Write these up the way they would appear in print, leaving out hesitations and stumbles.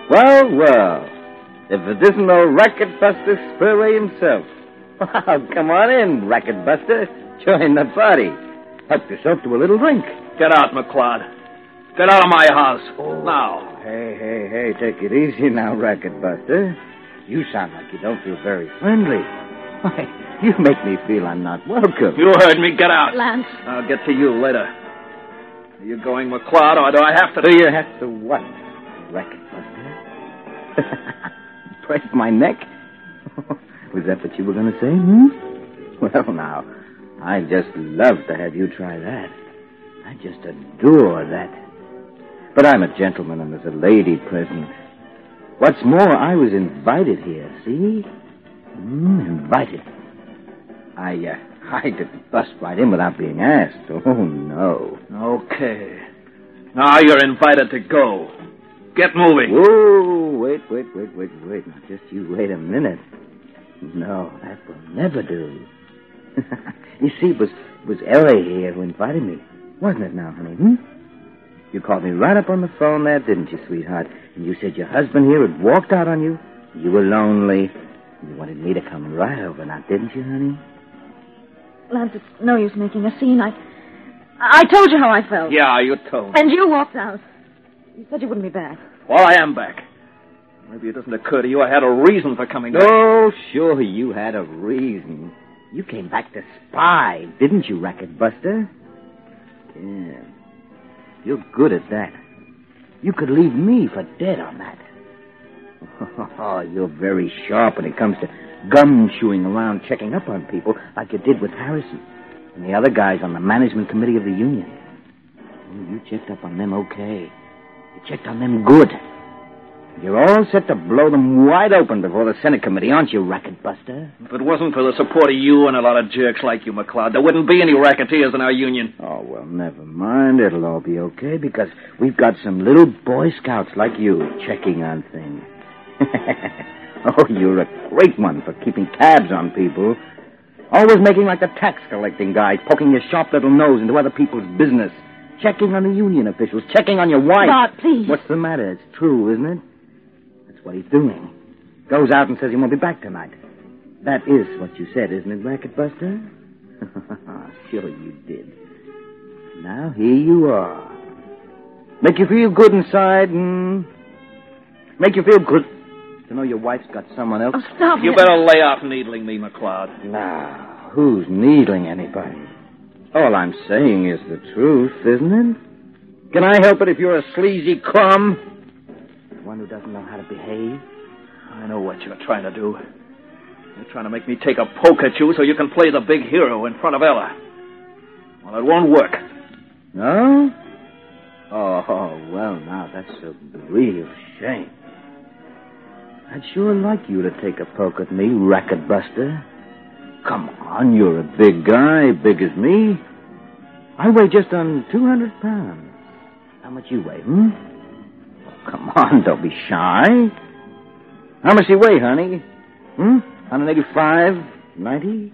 Well, well. If it isn't old Racket Buster Spurway himself. Well, come on in, Racket Buster. Join the party. Help yourself to a little drink. Get out, McCloud. Get out of my house. Oh. Now. Hey, take it easy now, Racket Buster. You sound like you don't feel very friendly. Why, you make me feel I'm not welcome. You heard me. Get out. Lance. I'll get to you later. Are you going, McCloud, or do I have to... Do you have to what, Racket Buster? Break my neck? Was that what you were going to say, Well, now, I'd just love to have you try that. I just adore that. But I'm a gentleman and there's a lady present. What's more, I was invited here, see? Invited. I didn't bust right in without being asked. Oh, no. Okay. Now you're invited to go. Get moving. Whoa, wait. Now, just you wait a minute. No, that will never do. You see, it was Ellie here who invited me. Wasn't it now, honey, You called me right up on the phone there, didn't you, sweetheart? And you said your husband here had walked out on you. You were lonely. You wanted me to come right over now, didn't you, honey? Lance, it's no use making a scene. I told you how I felt. Yeah, you told me. And you walked out. You said you wouldn't be back. Well, I am back. Maybe it doesn't occur to you I had a reason for coming back. Oh, sure, you had a reason. You came back to spy, didn't you, Racket Buster? Yeah. You're good at that. You could leave me for dead on that. Oh, you're very sharp when it comes to gum-chewing around checking up on people like you did with Harrison and the other guys on the management committee of the union. Oh, you checked up on them okay. You checked on them good. You're all set to blow them wide open before the Senate committee, aren't you, Racket Buster? If it wasn't for the support of you and a lot of jerks like you, McCloud, there wouldn't be any racketeers in our union. Oh, well, never mind. It'll all be okay because we've got some little Boy Scouts like you checking on things. Oh, you're a great one for keeping tabs on people. Always making like the tax collecting guys, poking your sharp little nose into other people's business. Checking on the union officials, checking on your wife. Bart, please. What's the matter? It's true, isn't it? That's what he's doing. Goes out and says he won't be back tonight. That is what you said, isn't it, Racket Buster? Sure you did. Now, here you are. Make you feel good inside and... Make you feel good to know your wife's got someone else. Oh, stop You it. better lay off needling me, McCloud. Now, who's needling anybody? All I'm saying is the truth, isn't it? Can I help it if you're a sleazy crumb? One who doesn't know how to behave? I know what you're trying to do. You're trying to make me take a poke at you so you can play the big hero in front of Ella. Well, it won't work. No? Oh, well, now, that's a real shame. I'd sure like you to take a poke at me, Racket Buster. Come on, you're a big guy, big as me. I weigh just on 200 pounds. How much you weigh, Oh, come on, don't be shy. How much you weigh, honey? 185? 90?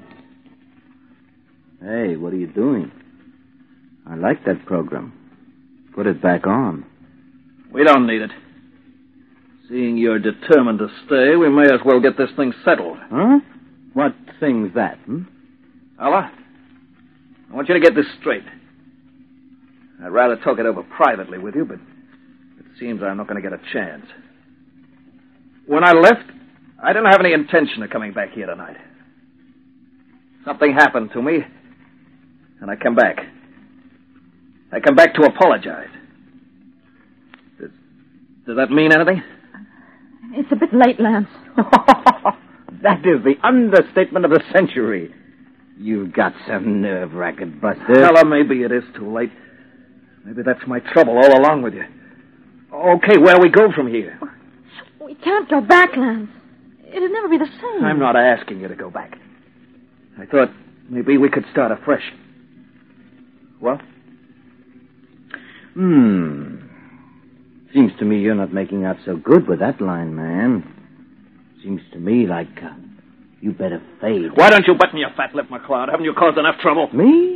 Hey, what are you doing? I like that program. Put it back on. We don't need it. Seeing you're determined to stay, we may as well get this thing settled. Huh? What thing's that, Ella, I want you to get this straight. I'd rather talk it over privately with you, but it seems I'm not going to get a chance. When I left, I didn't have any intention of coming back here tonight. Something happened to me, and I came back. I came back to apologize. Does that mean anything? It's a bit late, Lance. That is the understatement of the century. You've got some nerve, Racket Buster. Ella, maybe it is too late. Maybe that's my trouble all along with you. Okay, where do we go from here? We can't go back, Lance. It'll never be the same. I'm not asking you to go back. I thought maybe we could start afresh. What? Seems to me you're not making out so good with that line, man. Seems to me like you better fade. Why don't you button your fat lip, McCloud? Haven't you caused enough trouble? Me?